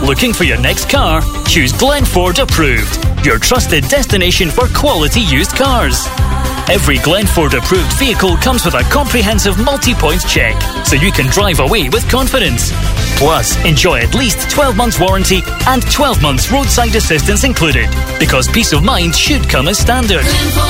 Looking for your next car? Choose Glen Ford Approved, your trusted destination for quality used cars. Every Glen Ford approved vehicle comes with a comprehensive multi-point check, so you can drive away with confidence. Plus, enjoy at least 12 months warranty and 12 months roadside assistance included, because peace of mind should come as standard.